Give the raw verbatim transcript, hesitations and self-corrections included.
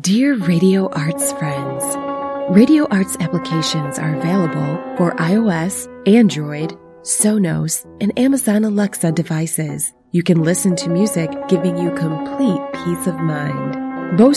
Dear Radio Arts friends, Radio Arts applications are available for iOS, Android, Sonos, and Amazon Alexa devices. You can listen to music giving you complete peace of mind. Most